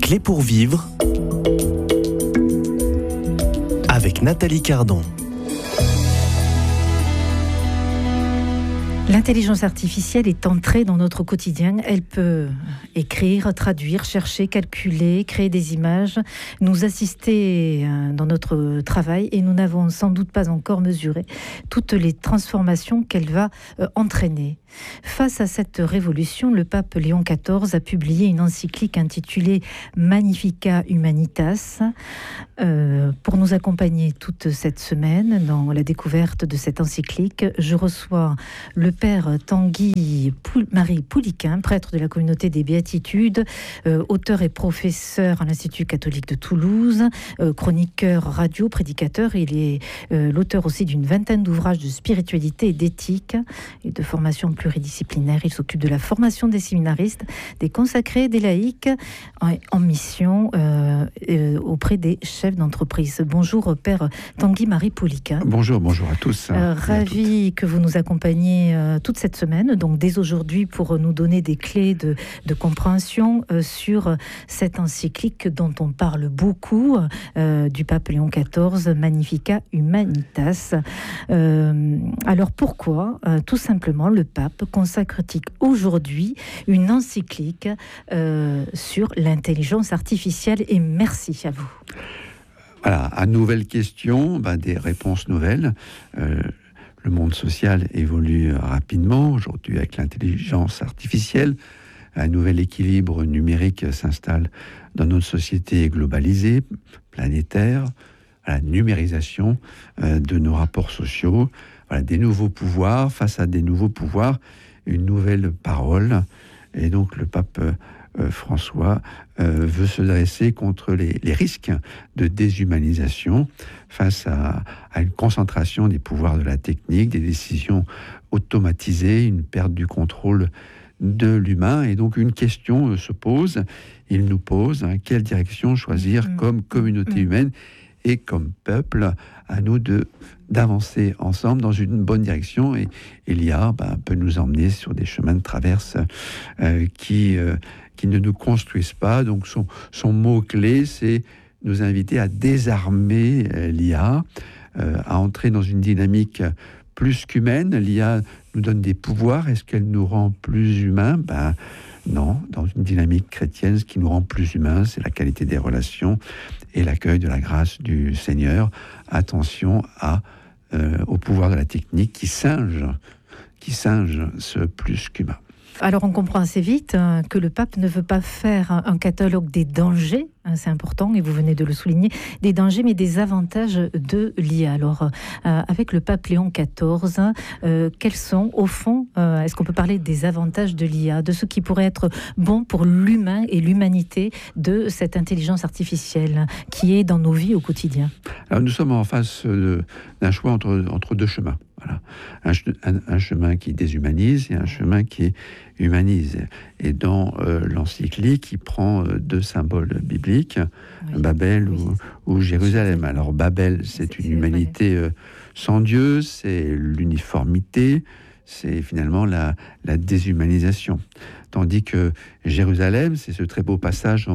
clés pour vivre avec Nathalie Cardon. L'intelligence artificielle est entrée dans notre quotidien. Elle peut écrire, traduire, chercher, calculer, créer des images, nous assister dans notre travail et nous n'avons sans doute pas encore mesuré toutes les transformations qu'elle va entraîner. Face à cette révolution, le pape Léon XIV a publié une encyclique intitulée Magnificat Humanitas. Pour nous accompagner toute cette semaine dans la découverte de cette encyclique, je reçois le père Tanguy Marie Pouliquin, prêtre de la communauté des Béatitudes, auteur et professeur à l'Institut catholique de Toulouse, chroniqueur radio, prédicateur. Il est l'auteur aussi d'une vingtaine d'ouvrages de spiritualité et d'éthique et de formation pluridisciplinaire. Il s'occupe de la formation des séminaristes, des consacrés, des laïcs en mission auprès des chefs d'entreprise. Bonjour Père Tanguy Marie Pouliquin. Bonjour à tous. Ravi que vous nous accompagniez toute cette semaine, donc dès aujourd'hui, pour nous donner des clés de compréhension sur cette encyclique dont on parle beaucoup, du pape Léon XIV, Magnificat Humanitas. Alors pourquoi, tout simplement, le pape consacre-t-il aujourd'hui une encyclique sur l'intelligence artificielle? Et merci à vous. Voilà, à nouvelle question, des réponses nouvelles. Le monde social évolue rapidement aujourd'hui avec l'intelligence artificielle. Un nouvel équilibre numérique s'installe dans notre société globalisée, planétaire. La numérisation de nos rapports sociaux. Voilà, des nouveaux pouvoirs, face à des nouveaux pouvoirs, une nouvelle parole. Et donc le pape François veut se dresser contre les risques de déshumanisation face à une concentration des pouvoirs de la technique, des décisions automatisées, une perte du contrôle de l'humain. Et donc une question se pose, il nous pose, quelle direction choisir comme communauté humaine et comme peuple? À nous d'avancer ensemble dans une bonne direction, et l'IA peut nous emmener sur des chemins de traverse qui ne nous construisent pas. Donc son mot-clé, c'est nous inviter à désarmer l'IA, à entrer dans une dynamique plus qu'humaine. L'IA nous donne des pouvoirs. Est-ce qu'elle nous rend plus humains? Non, dans une dynamique chrétienne, ce qui nous rend plus humains, c'est la qualité des relations et l'accueil de la grâce du Seigneur. Attention au pouvoir de la technique qui singe ce plus qu'humain. Alors on comprend assez vite que le pape ne veut pas faire un catalogue des dangers, c'est important et vous venez de le souligner, des dangers mais des avantages de l'IA. Alors avec le pape Léon XIV, quels sont au fond, est-ce qu'on peut parler des avantages de l'IA, de ce qui pourrait être bon pour l'humain et l'humanité de cette intelligence artificielle qui est dans nos vies au quotidien? Alors nous sommes en face d'un choix entre deux chemins. Voilà. Un chemin qui déshumanise et un chemin qui humanise. Et dans l'encyclique, il prend deux symboles bibliques, Babel ou Jérusalem. Alors Babel, c'est une humanité sans Dieu, c'est l'uniformité, c'est finalement la déshumanisation. Tandis que Jérusalem, c'est ce très beau passage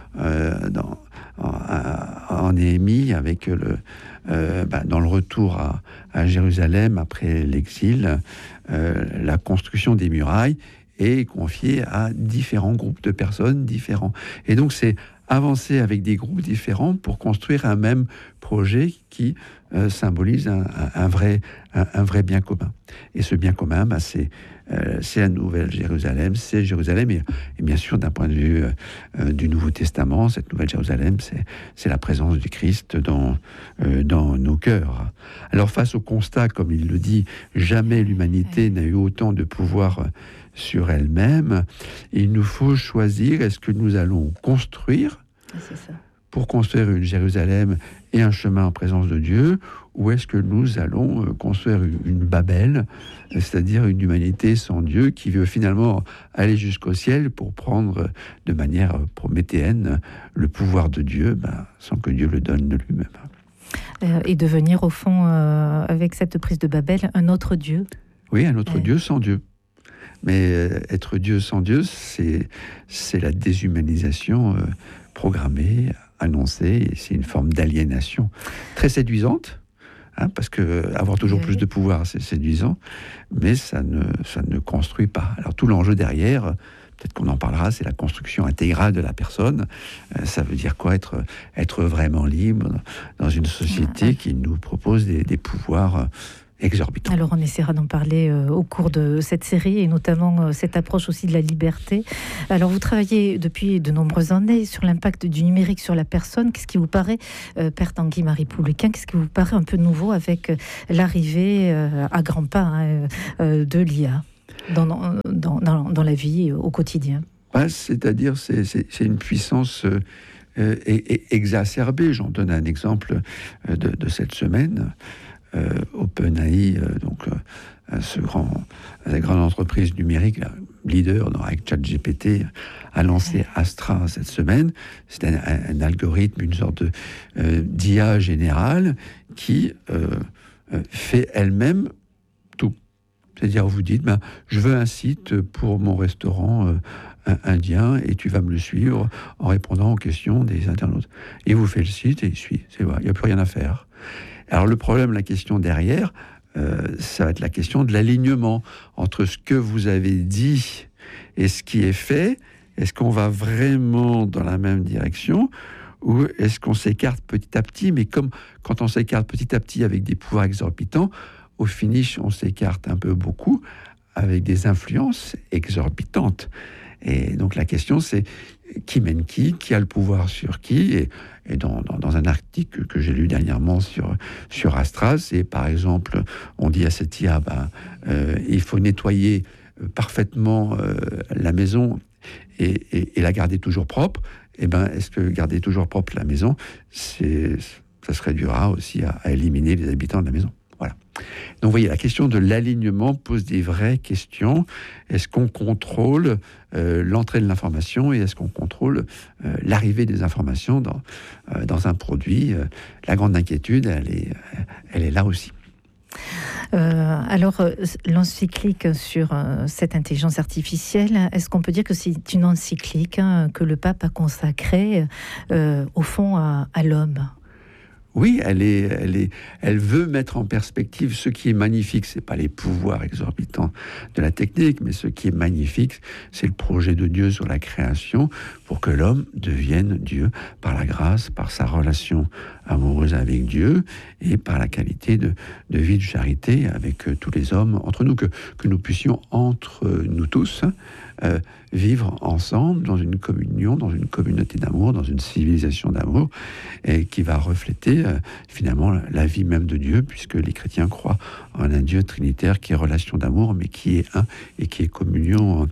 en Néhémie avec dans le retour à Jérusalem après l'exil, la construction des murailles est confiée à différents groupes de personnes différents. Et donc c'est avancer avec des groupes différents pour construire un même projet qui symbolise un vrai bien commun. Et ce bien commun, c'est la Nouvelle Jérusalem, c'est Jérusalem, et bien sûr d'un point de vue du Nouveau Testament, cette Nouvelle Jérusalem, c'est la présence du Christ dans nos cœurs. Alors face au constat, comme il le dit, jamais l'humanité n'a eu autant de pouvoir sur elle-même, il nous faut choisir, est-ce que nous allons construire pour construire une Jérusalem et un chemin en présence de Dieu, ou est-ce que nous allons construire une Babel, c'est-à-dire une humanité sans Dieu qui veut finalement aller jusqu'au ciel pour prendre de manière prométhéenne le pouvoir de Dieu, sans que Dieu le donne de lui-même. Et devenir au fond, avec cette prise de Babel, un autre Dieu. Oui, un autre Dieu sans Dieu. Mais être Dieu sans Dieu, c'est la déshumanisation programmée, annoncée, et c'est une forme d'aliénation très séduisante, parce que avoir toujours plus de pouvoir, c'est séduisant, mais ça ne construit pas. Alors tout l'enjeu derrière, peut-être qu'on en parlera, c'est la construction intégrale de la personne. Ça veut dire quoi, être vraiment libre dans une société qui nous propose des pouvoirs exorbitant. Alors on essaiera d'en parler au cours de cette série, et notamment cette approche aussi de la liberté. Alors vous travaillez depuis de nombreuses années sur l'impact du numérique sur la personne. Qu'est-ce qui vous paraît, Père Tanguy-Marie Poulequin, qu'est-ce qui vous paraît un peu nouveau avec l'arrivée à grands pas de l'IA dans la vie au quotidien? C'est-à-dire c'est une puissance exacerbée. J'en donne un exemple de cette semaine. OpenAI, la grande entreprise numérique, leader avec ChatGPT, a lancé Astra cette semaine. C'est un algorithme, une sorte d'IA générale qui fait elle-même tout. C'est-à-dire, vous dites, je veux un site pour mon restaurant indien et tu vas me le suivre en répondant aux questions des internautes. Et vous faites le site et il suit. C'est vrai, il n'y a plus rien à faire. Alors le problème, la question derrière, ça va être la question de l'alignement entre ce que vous avez dit et ce qui est fait. Est-ce qu'on va vraiment dans la même direction ou est-ce qu'on s'écarte petit à petit? Mais comme quand on s'écarte petit à petit avec des pouvoirs exorbitants, au finish, on s'écarte un peu beaucoup avec des influences exorbitantes. Et donc la question, c'est qui mène qui a le pouvoir sur qui? Et dans un article que j'ai lu dernièrement sur Astra, c'est par exemple, on dit à cette IA, il faut nettoyer parfaitement la maison et la garder toujours propre. Est-ce que garder toujours propre la maison, ça se réduira aussi à éliminer les habitants de la maison? Voilà. Donc, vous voyez, la question de l'alignement pose des vraies questions. Est-ce qu'on contrôle l'entrée de l'information et est-ce qu'on contrôle l'arrivée des informations dans un produit? La grande inquiétude, elle est là aussi. Alors, l'encyclique sur cette intelligence artificielle, est-ce qu'on peut dire que c'est une encyclique que le pape a consacrée, au fond, à l'homme? Oui, elle veut mettre en perspective ce qui est magnifique. C'est pas les pouvoirs exorbitants de la technique, mais ce qui est magnifique, c'est le projet de Dieu sur la création pour que l'homme devienne Dieu par la grâce, par sa relation amoureuse avec Dieu et par la qualité de vie de charité avec tous les hommes entre nous, que nous puissions entre nous tous vivre ensemble dans une communion, dans une communauté d'amour, dans une civilisation d'amour, et qui va refléter finalement la vie même de Dieu, puisque les chrétiens croient en un Dieu trinitaire qui est relation d'amour, mais qui est un et qui est communion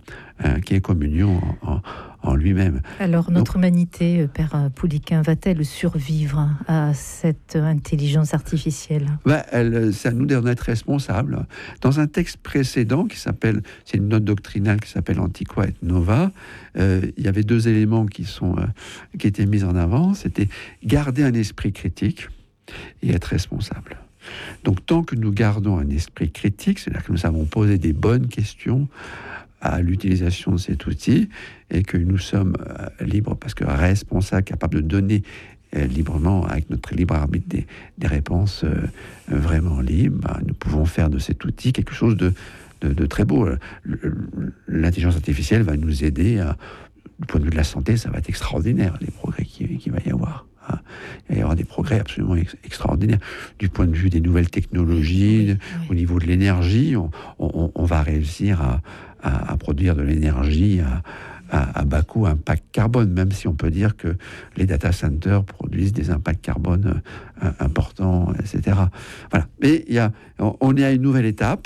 en lui-même. Alors notre humanité, Père Poulequin, va-t-elle survivre à cette intelligence artificielle? C'est à nous d'en être responsables. Dans un texte précédent c'est une note doctrinale qui s'appelle Antiqua et Nova, il y avait deux éléments qui étaient mis en avant. C'était garder un esprit critique et être responsable. Donc tant que nous gardons un esprit critique, c'est-à-dire que nous savons poser des bonnes questions à l'utilisation de cet outil et que nous sommes libres, parce que responsables, capables de donner librement, avec notre libre arbitre, des réponses vraiment libres, nous pouvons faire de cet outil quelque chose de très beau. L'intelligence artificielle va nous aider, du point de vue de la santé, ça va être extraordinaire, les progrès qu'il va y avoir. Il va y avoir des progrès absolument extraordinaires. Du point de vue des nouvelles technologies, au niveau de l'énergie, on va réussir à produire de l'énergie à bas coût, impact carbone, même si on peut dire que les data centers produisent des impacts carbone importants, etc. Voilà. Mais on est à une nouvelle étape,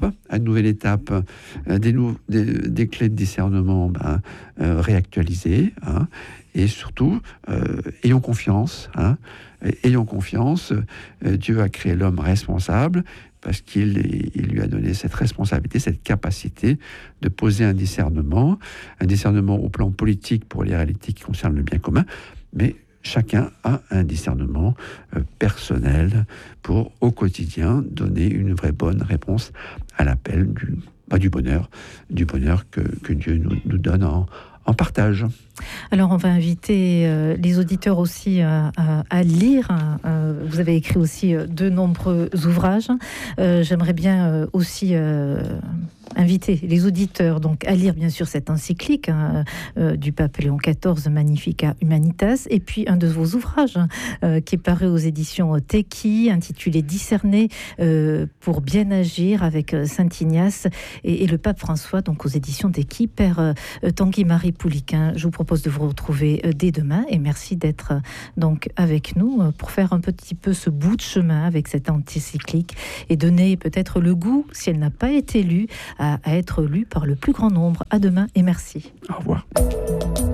des clés de discernement réactualisées, et surtout, ayons confiance. Ayons confiance. Dieu a créé l'homme responsable parce qu'il lui a donné cette responsabilité, cette capacité de poser un discernement au plan politique pour les réalités qui concernent le bien commun, mais chacun a un discernement personnel pour, au quotidien, donner une vraie bonne réponse à l'appel du bonheur que Dieu nous donne en partage. Alors, on va inviter les auditeurs aussi à lire. Vous avez écrit aussi de nombreux ouvrages. J'aimerais bien aussi inviter les auditeurs donc à lire bien sûr cette encyclique du pape Léon XIV, Magnificat Humanitas, et puis un de vos ouvrages qui est paru aux éditions Teki, intitulé Discerner pour bien agir, avec Saint Ignace et le pape François, donc aux éditions Teki. Père Tanguy-Marie Pouliquen, je vous propose de vous retrouver dès demain, et merci d'être donc avec nous pour faire un petit peu ce bout de chemin avec cette encyclique et donner peut-être le goût, si elle n'a pas été lue, à être lue par le plus grand nombre. À demain et merci. Au revoir.